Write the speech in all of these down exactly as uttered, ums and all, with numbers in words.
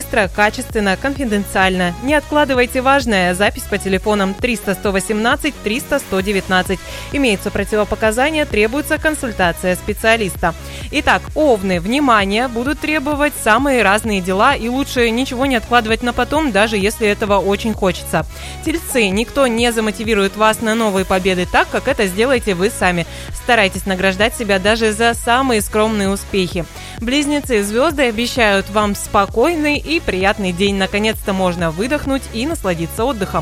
быстро, качественно, конфиденциально. Не откладывайте важное. Запись по телефонам триста сто восемнадцать триста сто девятнадцать. Имеются противопоказания, требуется консультация специалиста. Итак, овны, внимание, будут требовать самые разные дела, и лучше ничего не откладывать на потом, даже если этого очень хочется. Тельцы, никто не замотивирует вас на новые победы так, как это сделаете вы сами. Старайтесь награждать себя даже за самые скромные успехи. Близнецы, звезды обещают вам спокойный и приятный день. Наконец-то можно выдохнуть и насладиться отдыхом.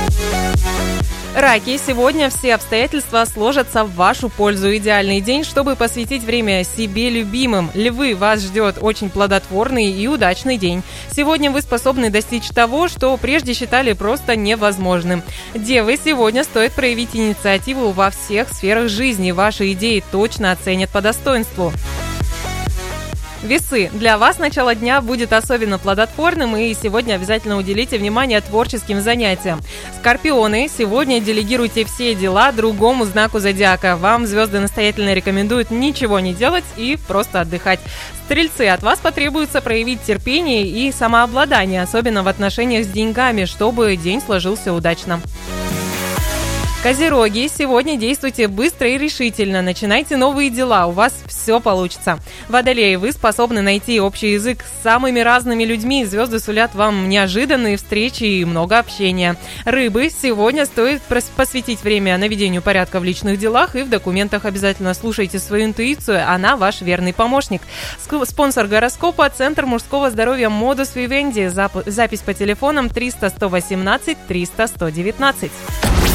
Раки, сегодня все обстоятельства сложатся в вашу пользу. Идеальный день, чтобы посвятить время себе любимым. Львы, вас ждет очень плодотворный и удачный день. Сегодня вы способны достичь того, что прежде считали просто невозможным. Девы, сегодня стоит проявить инициативу во всех сферах жизни. Ваши идеи точно оценят по достоинству. Весы. Для вас начало дня будет особенно плодотворным, и сегодня обязательно уделите внимание творческим занятиям. Скорпионы. Сегодня делегируйте все дела другому знаку зодиака. Вам звезды настоятельно рекомендуют ничего не делать и просто отдыхать. Стрельцы. От вас потребуется проявить терпение и самообладание, особенно в отношениях с деньгами, чтобы день сложился удачно. Козероги, сегодня действуйте быстро и решительно, начинайте новые дела, у вас все получится. Водолеи, вы способны найти общий язык с самыми разными людьми, звезды сулят вам неожиданные встречи и много общения. Рыбы, сегодня стоит посвятить время наведению порядка в личных делах и в документах. Обязательно слушайте свою интуицию, она ваш верный помощник. Спонсор гороскопа – Центр мужского здоровья Modus Vivendi. Запись по телефонам триста сто восемнадцать триста сто девятнадцать.